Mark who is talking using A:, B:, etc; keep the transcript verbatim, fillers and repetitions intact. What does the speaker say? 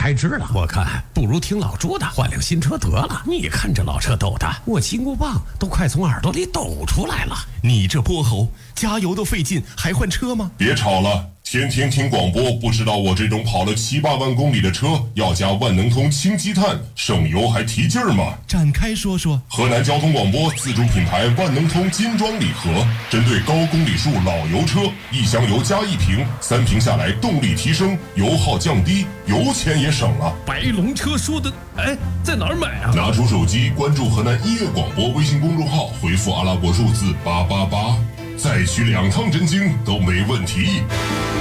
A: 开支了。
B: 我看不如听老朱的，换辆新车得了。你看这老车抖的，我金箍棒都快从耳朵里抖出来了。
C: 你这泼猴，加油都费劲，还换车吗？
D: 别吵了。天天听广播，不知道我这种跑了七八万公里的车要加万能通氢积碳，省油还提劲儿吗？
C: 展开说说。
D: 河南交通广播自主品牌万能通金装礼盒，针对高公里数老油车，一箱油加一瓶，三瓶下来动力提升，油耗降低，油钱也省了。
E: 白龙车说的，哎，在哪儿买啊？
D: 拿出手机关注河南音乐广播微信公众号，回复阿拉伯数字八八八，再取两趟真经都没问题。